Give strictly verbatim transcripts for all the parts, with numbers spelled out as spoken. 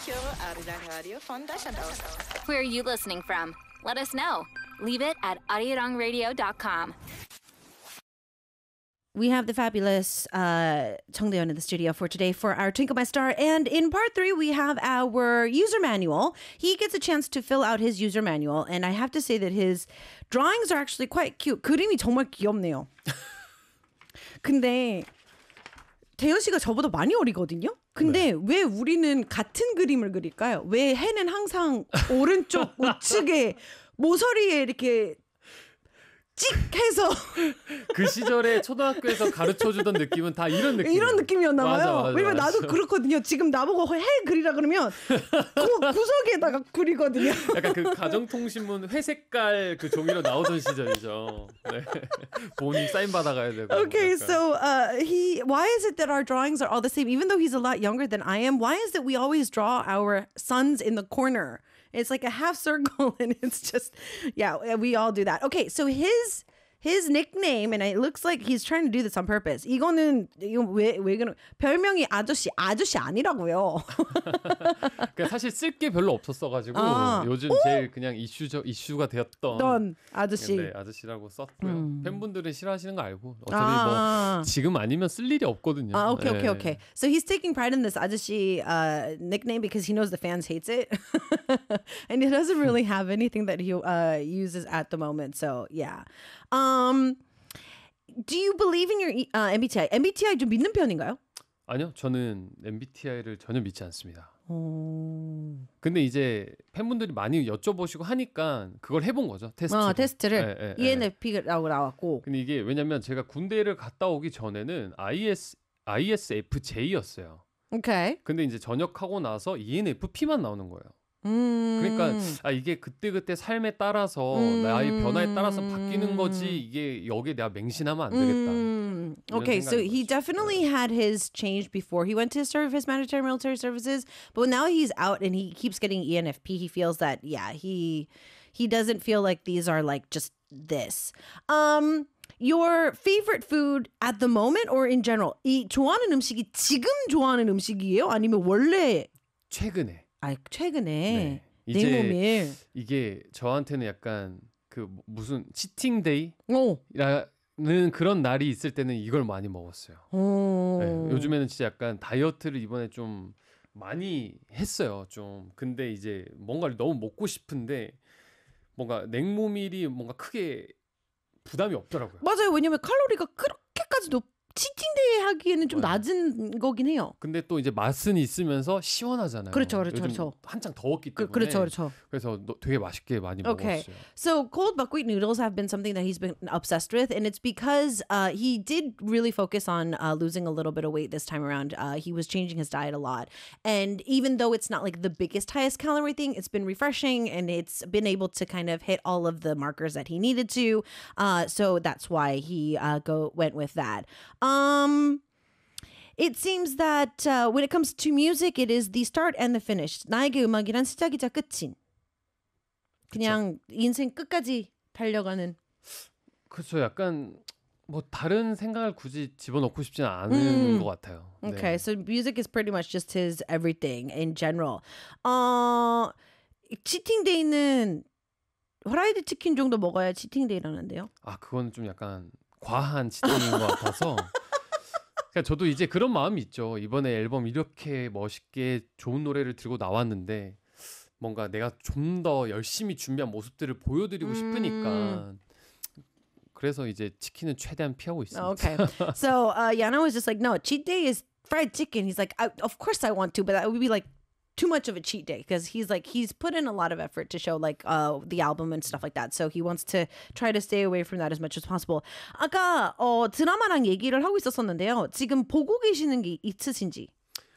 Aqui Arirang Radio van Dashandao. Where are you listening from? Let us know. Leave it at arirang radio dot com. We have the fabulous uh, Chung Daeun in the studio for today for our Twinkle My Star. And in part three, we have our user manual. He gets a chance to fill out his user manual. And I have to say that his drawings are actually quite cute. 그림이 정말 귀엽네요. 근데 대현 씨가 저보다 많이 어리거든요. 근데 네. 왜 우리는 같은 그림을 그릴까요? 왜 해는 항상 오른쪽 우측에 모서리에 이렇게 찍 해서 그 시절에 초등학교에서 가르쳐주던 느낌은 다 이런 느낌 이런 느낌이었나 봐요. 맞아, 맞아, 왜냐면 맞아. 나도 그렇거든요. 지금 나보고 해 그리라 그러면 그 구석에다가 그리거든요. 약간 그 가정통신문 회색깔 그 종이로 나오던 시절이죠. 네. 본인 사인 받아가야 되고. Okay, 약간. so uh, he why is it that our drawings are all the same? Even though he's a lot younger than I am, why is it we always draw our sons in the corner? It's like a half circle and it's just, yeah, we all do that. Okay, so his his nickname, and it looks like he's trying to do this on purpose. 이거는, 이거 왜, 왜 그런, 별명이 아저씨, 아저씨 아니라고요. 그러니까 사실 쓸 게 별로 없었어가지고 아. 요즘 오? 제일 그냥 이슈저, 이슈가 되었던 넌 아저씨. 네, 아저씨라고 썼고요. 음. 팬분들은 싫어하시는 거 알고 어차피 아. 뭐 지금 아니면 쓸 일이 없거든요. Ah, okay, okay, 네. okay. So he's taking pride in this 아저씨 uh, nickname because he knows the fans hates it. And he doesn't really have anything that he uh, uses at the moment. So, yeah. Um, do you believe in your uh, 엠비티아이? 엠비티아이 좀 믿는 편인가요? 아니요, 저는 엠비티아이를 전혀 믿지 않습니다. 오. 근데 이제 팬분들이 많이 여쭤보시고 하니까 그걸 해본 거죠, 테스트를. 아, 테스트를 네, 네, 이엔에프피라고 나왔고. 근데 이게 왜냐면 제가 군대를 갔다 오기 전에는 아이에스, 아이에스에프제이였어요. Okay. 근데 이제 전역하고 나서 이엔에프피만 나오는 거예요. 음. 그러니까 아 이게 그때그때 삶에 따라서 음. 나의 변화에 따라서 바뀌는 거지 이게 여기에 내가 맹신하면 안 되겠다. 음. Okay, so he definitely had his change before he went to serve his mandatory military services, but now he's out and he keeps getting E N F P. He feels that yeah, he he doesn't feel like these are like just this. Um Your favorite food at the moment or in general? 이 좋아하는 음식이 지금 좋아하는 음식이에요? 아니면 원래 최근에 아, 최근에 네. 이제 냉모밀. 이게 저한테는 약간 그 무슨 치팅데이라는 오. 그런 날이 있을 때는 이걸 많이 먹었어요. 오. 네, 요즘에는 진짜 약간 다이어트를 이번에 좀 많이 했어요. 좀 근데 이제 뭔가를 너무 먹고 싶은데 뭔가 냉모밀이 뭔가 크게 부담이 없더라고요. 맞아요. 왜냐면 칼로리가 그렇게까지 높 치팅데이 하기에는 좀 맞아요. 낮은 거긴 해요. 근데 또 이제 맛은 있으면서 시원하잖아요. 그렇죠, 그렇죠, 요즘 그렇죠. 한창 더웠기 때문에. 그, 그렇죠, 그렇죠. 그래서 되게 맛있게 많이 Okay. 먹었어요. So cold buckwheat noodles have been something that he's been obsessed with, and it's because uh, he did really focus on uh, losing a little bit of weight this time around. Uh, he was changing his diet a lot, and even though it's not like the biggest, highest calorie thing, it's been refreshing, and it's been able to kind of hit all of the markers that he needed to. Uh, so that's why he uh, go went with that. Um. It seems that uh, when it comes to music, it is the start and the finish. 나에게 음악이란 시작이자 끝인. 그냥 그쵸. 인생 끝까지 달려가는. 그렇죠. 약간 뭐 다른 생각을 굳이 집어넣고 싶지는 않은 음. 것 같아요. Okay, 네. so music is pretty much just his everything in general. 어, 치팅데이는 프라이드 치킨 정도 먹어야 치팅데이라는데요. 아, 그건 좀 약간 과한 치팅인 것 같아서. 그러니까 저도 이제 그런 마음이 있죠. 이번에 앨범 이렇게 멋있게 좋은 노래를 들고 나왔는데 뭔가 내가 좀 더 열심히 준비한 모습들을 보여드리고 싶으니까 음. 그래서 이제 치킨은 최대한 피하고 있습니다. Okay. So uh, Yano was just like, no, cheat day is fried chicken. He's like, I, of course I want to, but that would be like too much of a cheat day because he's like he's put in a lot of effort to show like uh the album and stuff like that. So he wants to try to stay away from that as much as possible. 아까 어 드라마랑 얘기를 하고 있었었는데요. 지금 보고 계시는 게 있으신지?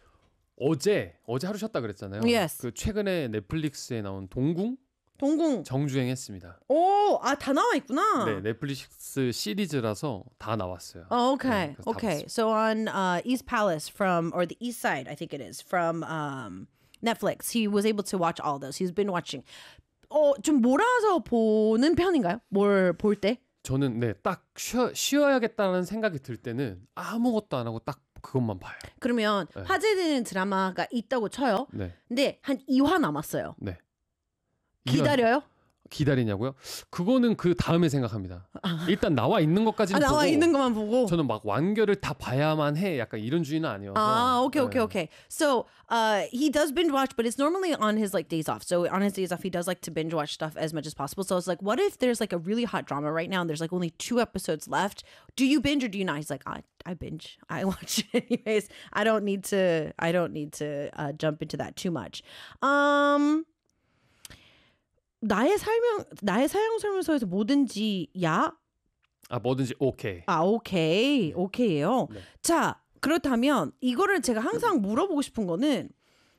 어제 어제 하루 쉬었다 그랬잖아요. Yes. 그 최근에 넷플릭스에 나온 동궁 동궁 정주행했습니다. 오, 아 다 나와 있구나. 네, 넷플릭스 시리즈라서 다 나왔어요. Oh, okay, 네, okay. So on uh, East Palace from or the East Side, I think it is from um, Netflix. He was able to watch all those. He's been watching. 어, 좀 몰아서 보는 편인가요? 뭘 볼 때? 저는 네, 딱 쉬어, 쉬어야겠다는 생각이 들 때는 아무것도 안 하고 딱 그것만 봐요. 그러면 네. 화제되는 드라마가 있다고 쳐요. 네. 근데 한 이 화 남았어요. 네. 기다려요? 기다리냐고요? 그거는 그 다음에 생각합니다. 아. 일단 나와 있는 것까지는 아, 나와 보고 있는 것만 보고. 저는 막 완결을 다 봐야만 해. 약간 이런 주의는 아니어서. Ah, okay, okay, 네. okay. So, uh, he does binge watch, but it's normally on his like days off. So on his days off, he does like to binge watch stuff as much as possible. So it's like, what if there's like a really hot drama right now and there's like only two episodes left? Do you binge or do you not? He's like, I, I binge. I watch it anyways. I don't need to. I don't need to uh, jump into that too much. Um. 나의 설명 나의 사용 설명서에서 뭐든지 야? 아 뭐든지 오케이. 아, 오케이. 오케이예요. 네. 자, 그렇다면 이거를 제가 항상 물어보고 싶은 거는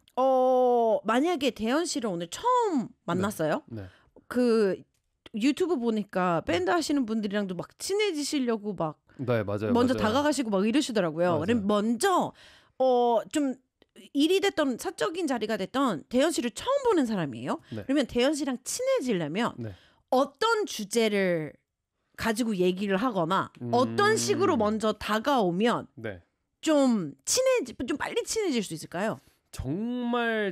어, 만약에 대현 씨를 오늘 처음 만났어요. 네. 그 유튜브 보니까 밴드 하시는 분들이랑도 막 친해지시려고 막 네, 맞아요. 먼저 맞아요. 다가가시고 막 이러시더라고요. 맞아요. 그럼 먼저 어, 좀 일이 됐던 사적인 자리가 됐던 대현 씨를 처음 보는 사람이에요. 네. 그러면 대현 씨랑 친해지려면 네. 어떤 주제를 가지고 얘기를 하거나 음. 어떤 식으로 먼저 다가오면 네. 좀 친해지 좀 빨리 친해질 수 있을까요? 정말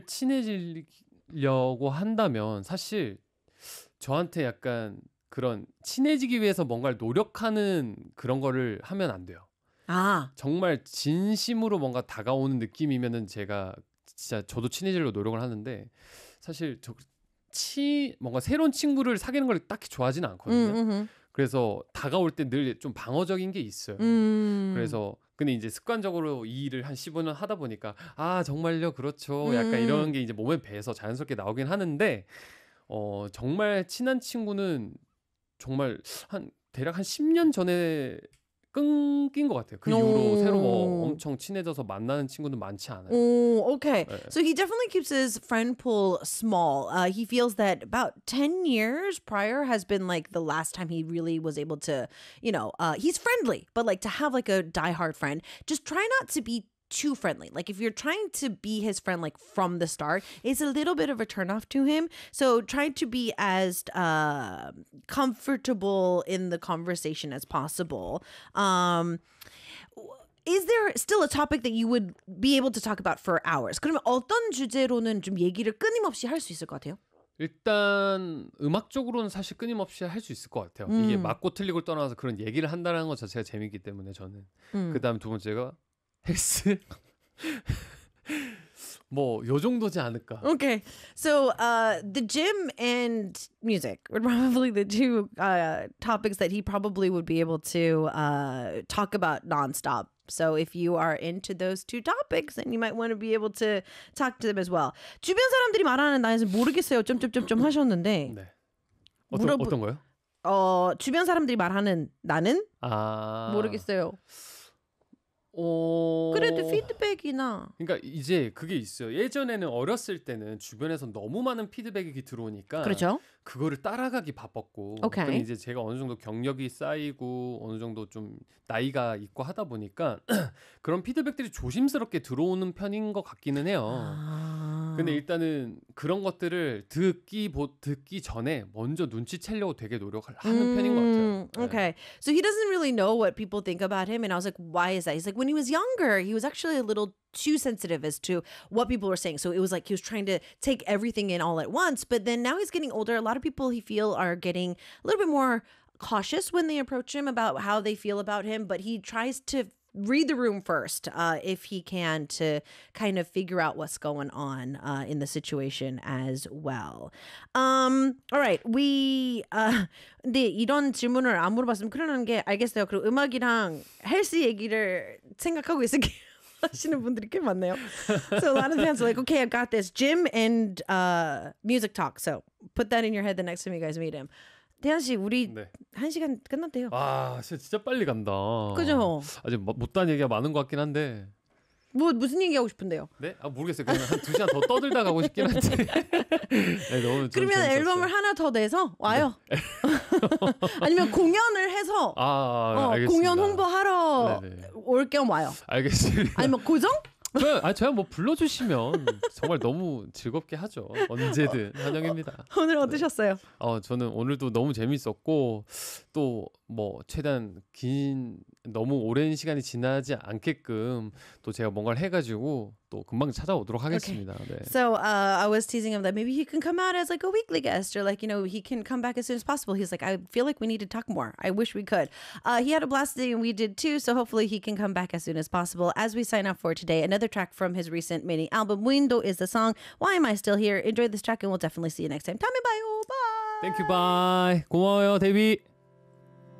친해지려고 한다면 사실 저한테 약간 그런 친해지기 위해서 뭔가를 노력하는 그런 거를 하면 안 돼요. 아, 정말 진심으로 뭔가 다가오는 느낌이면은 제가 진짜 저도 친해지려고 노력을 하는데 사실 저 치 뭔가 새로운 친구를 사귀는 걸 딱히 좋아하지는 않거든요. 음, 음, 그래서 다가올 때 늘 좀 방어적인 게 있어요. 음. 그래서 근데 이제 습관적으로 이 일을 한 십오 년 하다 보니까 아 정말요 그렇죠 약간 음. 이런 게 이제 몸에 배서 자연스럽게 나오긴 하는데 어 정말 친한 친구는 정말 한 대략 한 십 년 전에 끊긴 것 같아요. 그 이후로 오. 새로 뭐 엄청 친해져서 만나는 친구는 많지 않아요. Oh, okay. 네. So he definitely keeps his friend pool small. Uh, he feels that about ten years prior has been like the last time he really was able to, you know, uh, he's friendly, but like to have like a diehard friend, just try not to be too friendly. Like if you're trying to be his friend like from the start, it's a little bit of a turnoff to him. So try to be as uh, comfortable in the conversation as possible. Um, Is there still a topic that you would be able to talk about for hours? 그러면 어떤 주제로는 좀 얘기를 끊임없이 할 수 있을 것 같아요? 일단 음악적으로는 사실 끊임없이 할 수 있을 것 같아요. 이게 음. 맞고 틀리고를 떠나서 그런 얘기를 한다는 것 자체가 재미있기 때문에 저는. 음. 그다음 두 번째가 헬스. 뭐 요 정도지 않을까. Okay. So uh, the gym and music were probably the two uh, topics that he probably would be able to uh, talk about nonstop. So if you are into those two topics, then you might want to be able to talk to them as well. 주변 사람들이 말하는 나에서 모르겠어요. 점점점점 하셨는데 네. 어떤 물어보- 어떤 거요? 어, 주변 사람들이 말하는 나는 아 모르겠어요. 어... 그래도 피드백이나 그러니까 이제 그게 있어요. 예전에는 어렸을 때는 주변에서 너무 많은 피드백이 들어오니까 그렇죠. 그거를 따라가기 바빴고 오케이. 근데 이제 제가 어느 정도 경력이 쌓이고 어느 정도 좀 나이가 있고 하다 보니까 그런 피드백들이 조심스럽게 들어오는 편인 것 같기는 해요. 아. 근데 일단은 그런 것들을 듣기 보, 듣기 전에 먼저 눈치채려고 되게 노력을 하는 편인 것 같아요. Mm, 네. Okay. So he doesn't really know what people think about him. And I was like, why is that? He's like, when he was younger, he was actually a little too sensitive as to what people were saying. So it was like he was trying to take everything in all at once. But then now he's getting older. A lot of people he feel are getting a little bit more cautious when they approach him about how they feel about him. But he tries to read the room first, uh, if he can, to kind of figure out what's going on uh, in the situation as well. Um, all right, we uh, 근데 이런 질문을 안 물어봤으면 큰일 나는 게 알겠어요. 그리고 음악이랑 헬스 얘기를 생각하고 있을게요. 하시는 분들이 꽤 많네요. So a lot of fans are like, okay, I've got this gym and uh, music talk. So put that in your head the next time you guys meet him. 대한 씨, 우리 네. 한 시간 끝났대요. 아, 진짜, 진짜 빨리 간다. 그죠? 아직 뭐- 못다한 얘기가 많은 것 같긴 한데. 뭐 무슨 얘기 하고 싶은데요? 네? 아 모르겠어요. 그냥 한 두 시간 더 떠들다 가고 싶긴 한데. 네, 너무 좀 그러면 재밌었어요. 앨범을 하나 더 내서 와요. 아니면 공연을 해서 아, 아, 어, 알겠습니다. 공연 홍보하러 네네. 올 겸 와요. 알겠습니다. 아니면 고정? 저, 아, 저야 뭐 불러주시면 정말 너무 즐겁게 하죠. 언제든 환영입니다. 오늘 어떠셨어요? 어, 저는 오늘도 너무 재밌었고 또 뭐 최대한 긴 너무 오랜 시간이 지나지 않게끔 또 제가 뭔가를 해가지고 또 금방 찾아오도록 하겠습니다. 네. So uh, I was teasing him that maybe he can come out as like a weekly guest or like, you know, he can come back as soon as possible. He's like, I feel like we need to talk more. I wish we could. Uh, he had a blast today and we did too. So hopefully he can come back as soon as possible. As we sign off for today, another track from his recent mini album, Window, is the song Why Am I Still Here? Enjoy this track and we'll definitely see you next time. 다음에 봐요. Bye. Thank you, bye. 고마워요, 데뷔.